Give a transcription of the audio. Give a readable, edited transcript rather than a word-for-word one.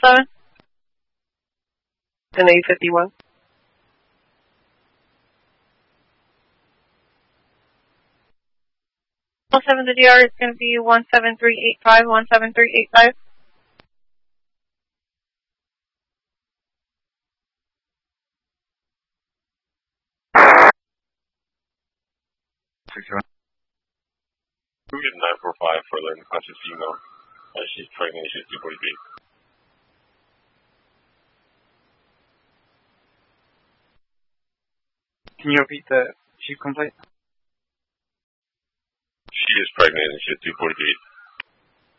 7? An 851. Well, 7 to DR is going to be 17385, 17385. We get 945 for the unconscious female. She's pregnant, she's 240 feet. Can you repeat the chief complaint? She is pregnant and she's 240 feet.